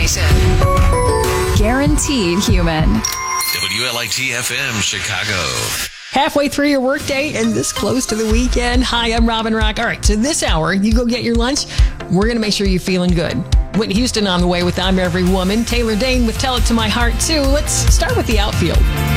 station. Guaranteed human. WLIT-FM Chicago. Halfway through your workday and this close to the weekend. Hi, I'm Robin Rock. All right, so this hour, you go get your lunch. We're going to make sure you're feeling good. Whitney Houston on the way with I'm Every Woman. Taylor Dane with Tell It to My Heart, too. Let's start with the outfield.